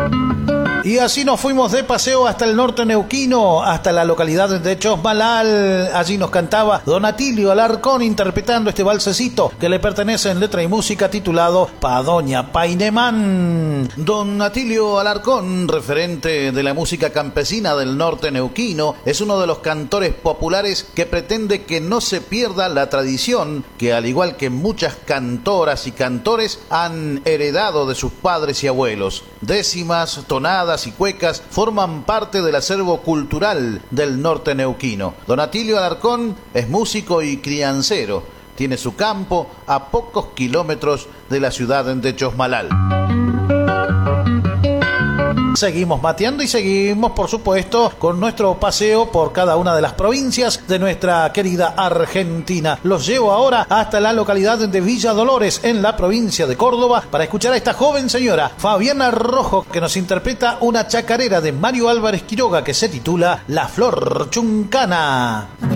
Y así nos fuimos de paseo hasta el norte neuquino, hasta la localidad de Chosmalal. Allí nos cantaba Don Atilio Alarcón interpretando este valsecito que le pertenece en letra y música titulado Pa' Doña Painemán. Don Atilio Alarcón, referente de la música campesina del norte neuquino, es uno de los cantores populares que pretende que no se pierda la tradición que, al igual que muchas cantoras y cantores, han heredado de sus padres y abuelos. Décimas, tonadas y cuecas forman parte del acervo cultural del norte neuquino. Don Atilio Alarcón es músico y criancero. Tiene su campo a pocos kilómetros de la ciudad de Chosmalal. Seguimos mateando y seguimos, por supuesto, con nuestro paseo por cada una de las provincias de nuestra querida Argentina. Los llevo ahora hasta la localidad de Villa Dolores, en la provincia de Córdoba, para escuchar a esta joven señora, Fabiana Rojo, que nos interpreta una chacarera de Mario Álvarez Quiroga que se titula La Flor Chuncana.